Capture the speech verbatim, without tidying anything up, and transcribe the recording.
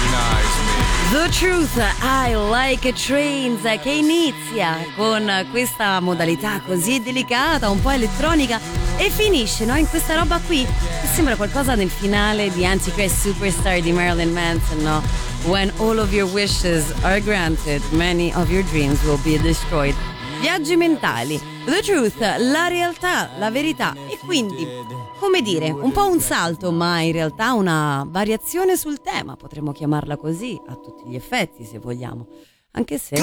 The Truth, I Like Trains, che inizia con questa modalità così delicata, un po' elettronica, e finisce, no, in questa roba qui che sembra qualcosa del finale di Antichrist Superstar di Marilyn Manson, no? When all of your wishes are granted, many of your dreams will be destroyed. Viaggi mentali, The Truth, la realtà, la verità, e quindi, come dire, un po' un salto, ma in realtà una variazione sul tema, potremmo chiamarla così, a tutti gli effetti, se vogliamo, anche se...